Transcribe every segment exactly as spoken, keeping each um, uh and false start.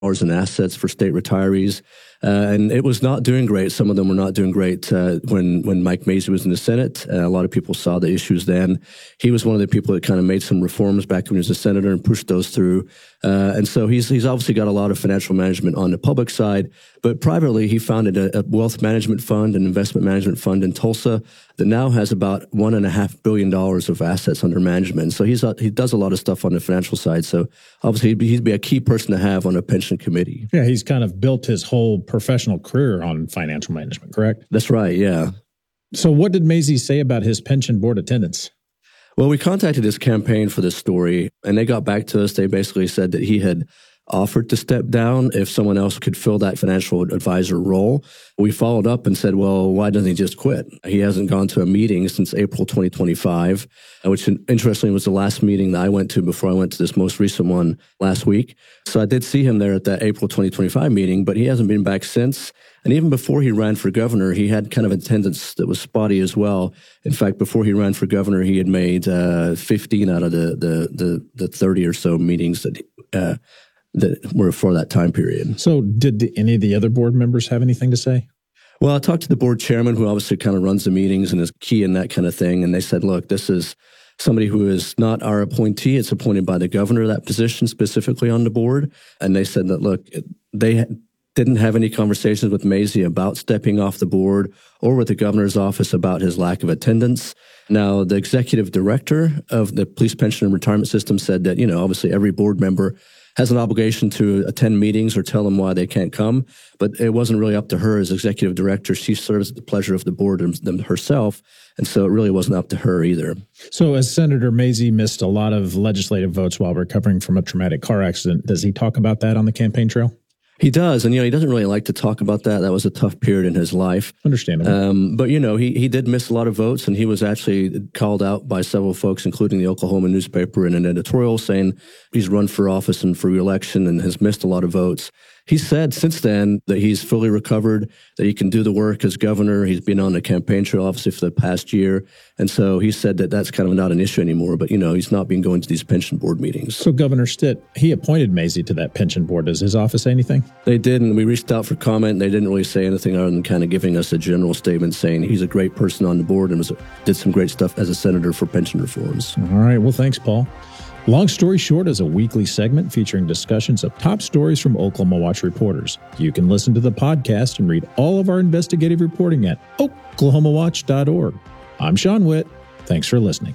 in assets for state retirees. Uh, and it was not doing great. Some of them were not doing great uh, when, when Mike Mazzei was in the Senate. Uh, a lot of people saw the issues then. He was one of the people that kind of made some reforms back when he was a senator and pushed those through. Uh, and so he's he's obviously got a lot of financial management on the public side. But privately, he founded a, a wealth management fund, an investment management fund in Tulsa that now has about one and a half billion dollars of assets under management. So he's he does a lot of stuff on the financial side. So obviously, he'd be, he'd be a key person to have on a pension committee. Yeah, he's kind of built his whole professional career on financial management, correct? That's right, yeah. So what did Mazzei say about his pension board attendance? Well, we contacted his campaign for this story, and they got back to us. They basically said that he had offered to step down if someone else could fill that financial advisor role. We followed up and said, well, why doesn't he just quit? He hasn't gone to a meeting since April twenty twenty-five, which interestingly was the last meeting that I went to before I went to this most recent one last week. So I did see him there at that April twenty twenty-five meeting, but he hasn't been back since. And even before he ran for governor, he had kind of attendance that was spotty as well. In fact, before he ran for governor, he had made uh, fifteen out of the, the, the, the thirty or so meetings that uh, that were for that time period. So did any of the other board members have anything to say? Well, I talked to the board chairman, who obviously kind of runs the meetings and is key in that kind of thing. And they said, look, this is somebody who is not our appointee. It's appointed by the governor, that position specifically on the board. And they said that, look, they didn't have any conversations with Mazzei about stepping off the board or with the governor's office about his lack of attendance. Now, the executive director of the Police Pension and Retirement System said that, you know, obviously every board member has an obligation to attend meetings or tell them why they can't come. But it wasn't really up to her as executive director. She serves at the pleasure of the board herself. And so it really wasn't up to her either. So as Senator Mazzei missed a lot of legislative votes while recovering from a traumatic car accident, does he talk about that on the campaign trail? He does. And, you know, he doesn't really like to talk about that. That was a tough period in his life. Understandable. Um, but, you know, he, he did miss a lot of votes, and he was actually called out by several folks, including the Oklahoma newspaper, in an editorial saying he's run for office and for re-election and has missed a lot of votes. He said since then that he's fully recovered, that he can do the work as governor. He's been on the campaign trail, obviously, for the past year. And so he said that that's kind of not an issue anymore. But, you know, he's not been going to these pension board meetings. So Governor Stitt, he appointed Mazzei to that pension board. Does his office say anything? They didn't. We reached out for comment. They didn't really say anything other than kind of giving us a general statement saying he's a great person on the board and was, did some great stuff as a senator for pension reforms. All right. Well, thanks, Paul. Long Story Short is a weekly segment featuring discussions of top stories from Oklahoma Watch reporters. You can listen to the podcast and read all of our investigative reporting at oklahoma watch dot org. I'm Sean Witt. Thanks for listening.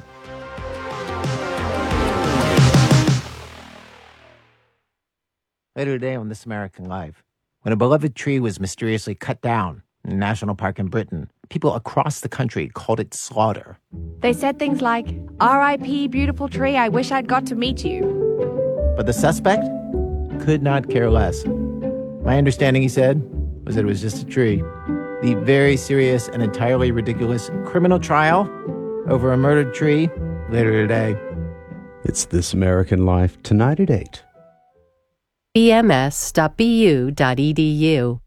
Later today on This American Life, when a beloved tree was mysteriously cut down in a national park in Britain, people across the country called it slaughter. They said things like, R I P beautiful tree, I wish I'd got to meet you. But the suspect could not care less. My understanding, he said, was that it was just a tree. The very serious and entirely ridiculous criminal trial over a murdered tree later today. It's This American Life tonight at eight. b m s dot b u dot e d u.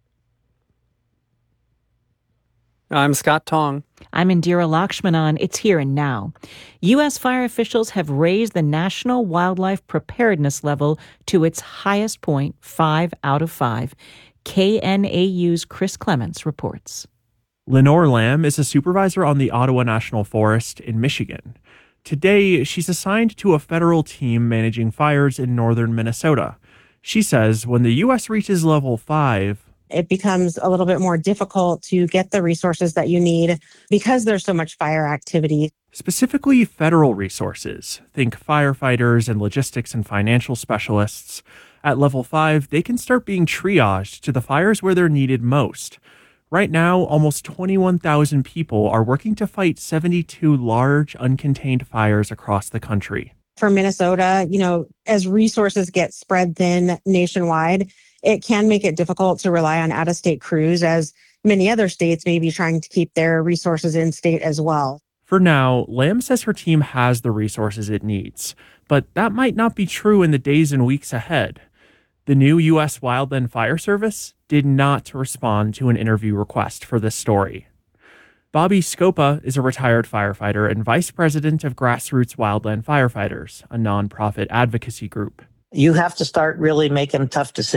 I'm Scott Tong. I'm Indira Lakshmanan. It's here and now. U S fire officials have raised the national wildlife preparedness level to its highest point, five out of five. K N A U's Chris Clements reports. Lenore Lamb is a supervisor on the Ottawa National Forest in Michigan. Today, she's assigned to a federal team managing fires in northern Minnesota. She says when the U S reaches level five, it becomes a little bit more difficult to get the resources that you need because there's so much fire activity. Specifically federal resources. Think firefighters and logistics and financial specialists. At level five, they can start being triaged to the fires where they're needed most. Right now, almost twenty-one thousand people are working to fight seventy-two large, uncontained fires across the country. For Minnesota, you know, as resources get spread thin nationwide, it can make it difficult to rely on out-of-state crews, as many other states may be trying to keep their resources in state as well. For now, Lamb says her team has the resources it needs, but that might not be true in the days and weeks ahead. The new U S Wildland Fire Service did not respond to an interview request for this story. Bobby Scopa is a retired firefighter and vice president of Grassroots Wildland Firefighters, a nonprofit advocacy group. you have to start really making tough decisions.